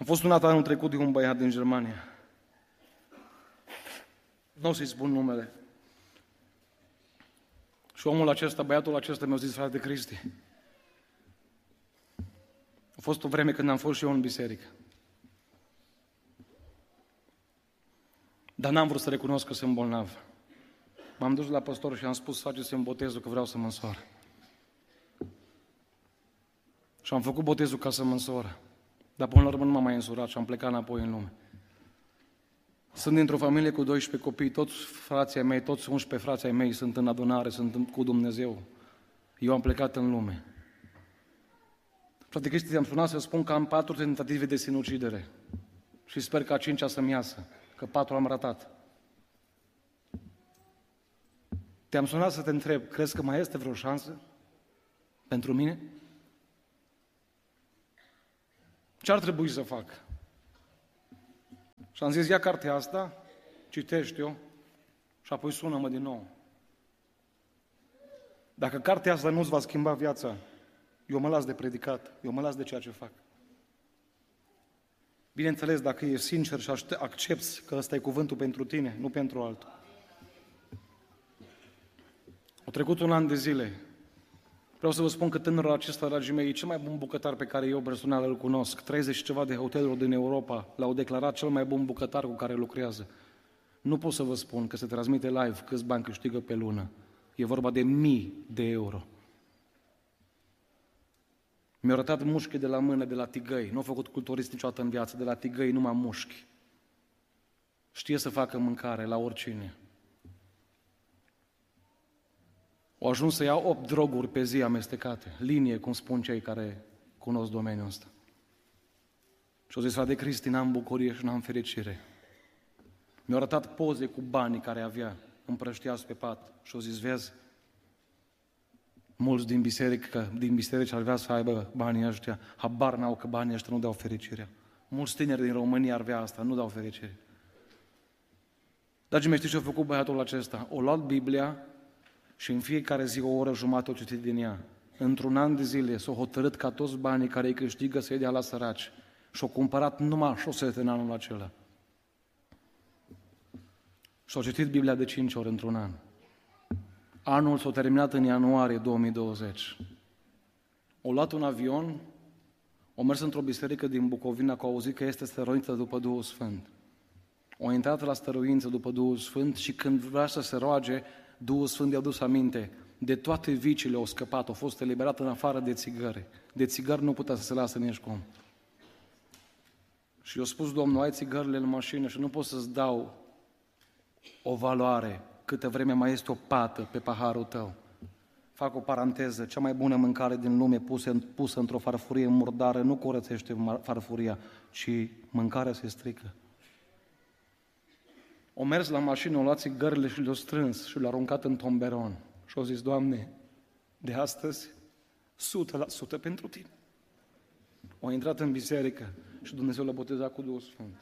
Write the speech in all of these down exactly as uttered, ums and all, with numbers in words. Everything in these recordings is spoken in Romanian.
Am fost sunat anul trecut de un băiat din Germania. Nu o să-i spun numele. Și omul acesta, băiatul acesta mi-a zis: frate Cristi, a fost o vreme când am fost și eu în biserică. Dar n-am vrut să recunosc că sunt bolnav. M-am dus la păstor și am spus: faceți-mi botezul că vreau să mă însor. Și am făcut botezul ca să mă însoră. Dar până la urmă nu m-am mai însurat și am plecat înapoi în lume. Sunt dintr-o familie cu doisprezece copii, toți frații mei, toți unsprezece frații mei sunt în adunare, sunt cu Dumnezeu. Eu am plecat în lume. Frate Cristi, am sunat să spun că am patru tentative de sinucidere și sper că a cincea să-mi iasă, că patru am ratat. Te-am sunat să te întreb, crezi că mai este vreo șansă pentru mine? Ce ar trebui să fac? Și am zis: ia cartea asta, citește-o și apoi sună-mă din nou. Dacă cartea asta nu-ți va schimba viața, eu mă las de predicat, eu mă las de ceea ce fac. Bineînțeles, dacă ești sincer și accepți că ăsta e cuvântul pentru tine, nu pentru altul. Au trecut un an de zile. Vreau să vă spun că tânărul acesta, dragii mei, e cel mai bun bucătar pe care eu personal îl cunosc. treizeci și ceva de hoteluri din Europa l-au declarat cel mai bun bucătar cu care lucrează. Nu pot să vă spun că se transmite live câți bani câștigă pe lună. E vorba de mii de euro. Mi-a arătat mușchi de la mână, de la tigăi. Nu a făcut culturist niciodată în viață, de la tigăi numai mușchi. Știe să facă mâncare la oricine. Au ajuns să iau opt droguri pe zi amestecate, linie, cum spun cei care cunosc domeniul ăsta. Și au zis: frate Cristi, n-am bucurie și n-am fericire. Mi-au arătat poze cu banii care avea, împrăștiați pe pat. Și au zis: vezi, mulți din biserică, din biserici ar vrea să aibă banii ăștia, habar n-au că banii ăștia nu dau fericirea. Mulți tineri din România ar vrea asta, nu dau fericire. Dragii mei, știți ce a făcut băiatul acesta? O luat Biblia și în fiecare zi o oră jumătate o citit din ea. Într-un an de zile s-a hotărât ca toți banii care îi câștigă să-i dea la săraci. Și-a cumpărat numai șosete în anul acela. Și-a citit Biblia de cinci ori într-un an. Anul s-a terminat în ianuarie două mii douăzeci. O luat un avion, o mers într-o biserică din Bucovina, că au auzit că este stăruință după Duhul Sfânt. O intrat la stăruință după Duhul Sfânt și când vrea să se roage, Duhul Sfânt i-a dus aminte. De toate viciile au scăpat, au fost eliberat în afară de țigări. De țigări nu putea să se lasă nici cum. Și i-a spus: Domnul, ai țigările în mașină și nu pot să-ți dau o valoare câtă vreme mai este o pată pe paharul tău. Fac o paranteză, cea mai bună mâncare din lume pusă, pusă într-o farfurie murdară nu curățește farfuria, ci mâncarea se strică. O mers la mașină, o luat țigările și le-a strâns și le-a aruncat în tomberon. Și a zis: Doamne, de astăzi, o sută la sută pentru Tine. O intrat în biserică și Dumnezeu l-a botezat cu Duhul Sfânt.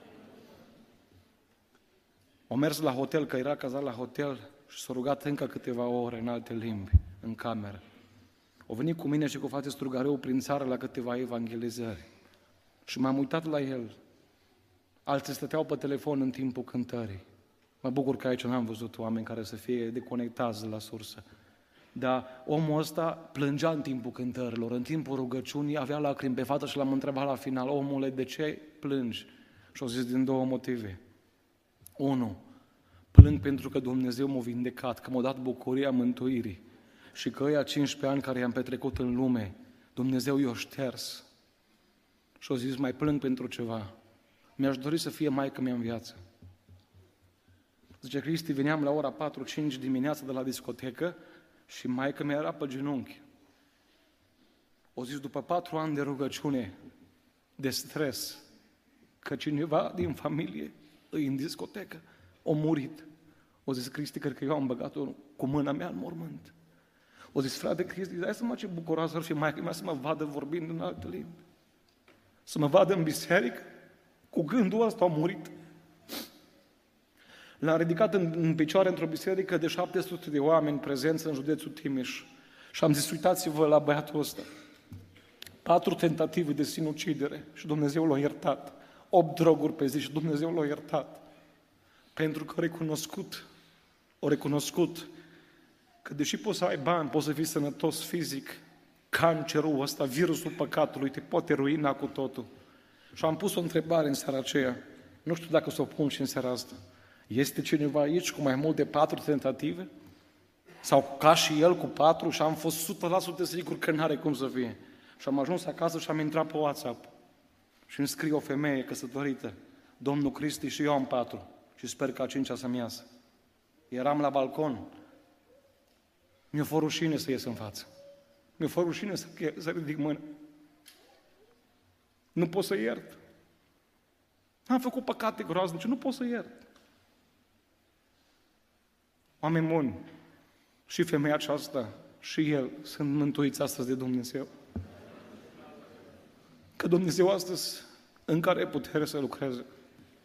O mers la hotel, că era cazat la hotel, și s-a rugat încă câteva ore în alte limbi, în cameră. O venit cu mine și cu frate Strugareu prin țară la câteva evangelizări. Și m-am uitat la el. Alții stăteau pe telefon în timpul cântării. Mă bucur că aici n-am văzut oameni care să fie deconectați de la sursă. Dar omul ăsta plângea în timpul cântărilor, în timpul rugăciunii, avea lacrimi pe față și l-am întrebat la final: omule, de ce plângi? Și au zis: din două motive. Unu, plâng pentru că Dumnezeu m-a vindecat, că m-a dat bucuria mântuirii și că ăia cincisprezece ani care i-am petrecut în lume, Dumnezeu i-a șters. Și au zis: mai plâng pentru ceva. Mi-aș dori să fie maică-mea în viață. Zice Cristi, veneam la ora patru cinci dimineața de la discotecă și maică-mea era pe genunchi. O zis: după patru ani de rugăciune, de stres, că cineva din familie îi în discotecă, a murit. O zis: Cristi, cred că eu am băgat-o cu mâna mea în mormânt. O zis: frate Cristi, dai să mă ce bucuroasă ar fi maică-mea să mă vadă vorbind în alte limbi. Să mă vadă în biserică. Cu gândul ăsta a murit. L-am ridicat în, în picioare într-o biserică de șapte sute de oameni prezenți în județul Timiș. Și am zis: uitați-vă la băiatul ăsta. Patru tentative de sinucidere și Dumnezeu l-a iertat. Opt droguri pe zi și Dumnezeu l-a iertat. Pentru că a recunoscut, a recunoscut că deși poți să ai bani, poți să fii sănătos fizic, cancerul ăsta, virusul păcatului, te poate ruina cu totul. Și am pus o întrebare în seara aceea. Nu știu dacă o să o pun și în seara asta. Este cineva aici cu mai mult de patru tentative? Sau ca și el cu patru și am fost o sută la sută sigur că n-are cum să fie. Și am ajuns acasă și am intrat pe WhatsApp. Și îmi scrie o femeie căsătorită. Domnul Cristi și eu am patru. Și sper că a cincea să-mi iasă. Eram la balcon. Mi-a fost rușine să ies în față. Mi-a fost rușine să, să ridic mâna. Nu pot să iert. Am făcut păcate groaznice, nu pot să iert. Oameni buni, și femeia aceasta, și el sunt mântuiți astăzi de Dumnezeu. Că Dumnezeu astăzi încă are putere să lucreze.